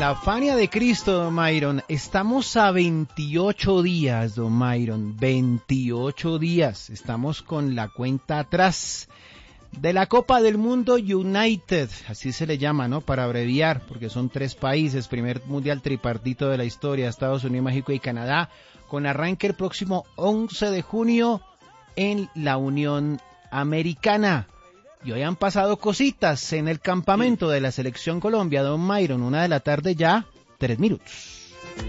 La Fania de Cristo, don Myron. Estamos a 28 días, don Myron. 28 días. Estamos con la cuenta atrás de la Copa del Mundo United. Así se le llama, ¿no? Para abreviar, porque son 3 países. Primer mundial tripartito de la historia. Estados Unidos, México y Canadá. Con arranque el próximo 11 de junio en la Unión Americana. Y hoy han pasado cositas en el campamento de la Selección Colombia, don Myron, 1 de la tarde ya, 3 minutos.